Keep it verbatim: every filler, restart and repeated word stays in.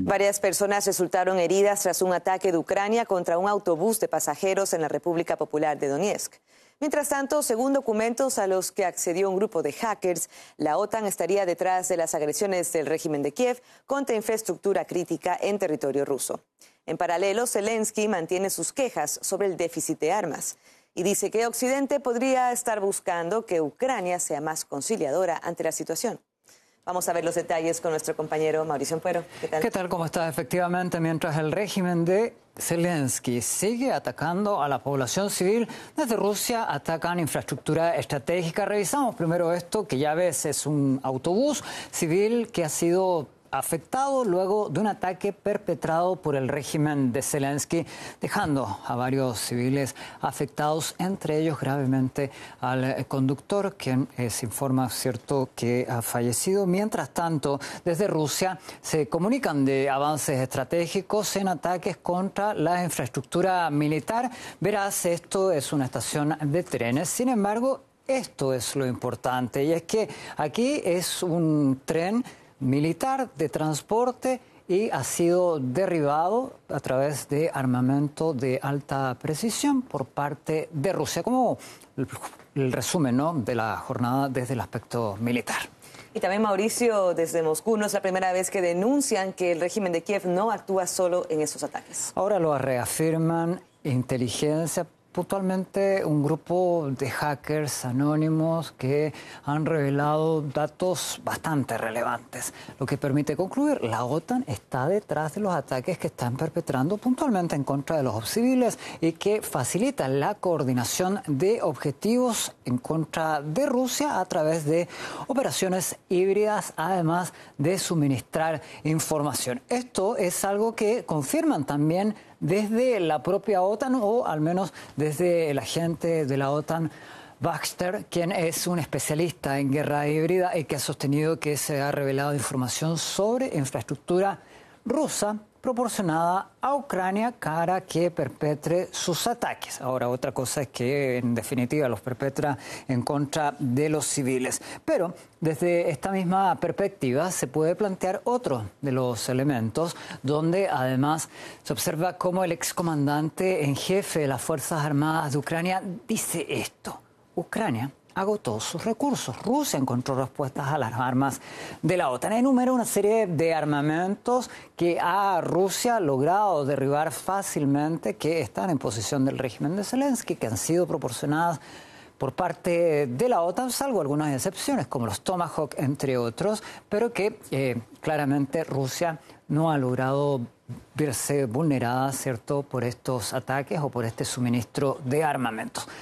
Varias personas resultaron heridas tras un ataque de Ucrania contra un autobús de pasajeros en la República Popular de Donetsk. Mientras tanto, según documentos a los que accedió un grupo de hackers, la OTAN estaría detrás de las agresiones del régimen de Kiev contra infraestructura crítica en territorio ruso. En paralelo, Zelensky mantiene sus quejas sobre el déficit de armas y dice que Occidente podría estar buscando que Ucrania sea más conciliadora ante la situación. Vamos a ver los detalles con nuestro compañero Mauricio Ampuero. ¿Qué tal? ¿Qué tal? ¿Cómo está? Efectivamente, mientras el régimen de Zelensky sigue atacando a la población civil, desde Rusia atacan infraestructura estratégica. Revisamos primero esto, que ya ves, es un autobús civil que ha sido afectado luego de un ataque perpetrado por el régimen de Zelensky, dejando a varios civiles afectados, entre ellos gravemente al conductor, quien eh, se informa, cierto, que ha fallecido. Mientras tanto, desde Rusia se comunican de avances estratégicos en ataques contra la infraestructura militar. Verás, esto es una estación de trenes. Sin embargo, esto es lo importante, y es que aquí es un tren militar de transporte y ha sido derribado a través de armamento de alta precisión por parte de Rusia, como el, el resumen, ¿no?, de la jornada desde el aspecto militar. Y también, Mauricio, desde Moscú no es la primera vez que denuncian que el régimen de Kiev no actúa solo en esos ataques. Ahora lo reafirman inteligencia. Puntualmente, un grupo de hackers anónimos que han revelado datos bastante relevantes, lo que permite concluir: la OTAN está detrás de los ataques que están perpetrando puntualmente en contra de los civiles y que facilita la coordinación de objetivos en contra de Rusia a través de operaciones híbridas, además de suministrar información. Esto es algo que confirman también desde la propia OTAN, o al menos desde el agente de la OTAN, Baxter, quien es un especialista en guerra híbrida y que ha sostenido que se ha revelado información sobre infraestructura rusa proporcionada a Ucrania para que perpetre sus ataques. Ahora, otra cosa es que en definitiva los perpetra en contra de los civiles. Pero desde esta misma perspectiva se puede plantear otro de los elementos, donde además se observa cómo el excomandante en jefe de las Fuerzas Armadas de Ucrania dice esto: Ucrania agotó sus recursos. Rusia encontró respuestas a las armas de la OTAN. Enumera una serie de armamentos que ha Rusia logrado derribar fácilmente, que están en posesión del régimen de Zelensky, que han sido proporcionadas por parte de la OTAN, salvo algunas excepciones, como los Tomahawk, entre otros, pero que eh, claramente Rusia no ha logrado verse vulnerada, ¿cierto?, por estos ataques o por este suministro de armamentos.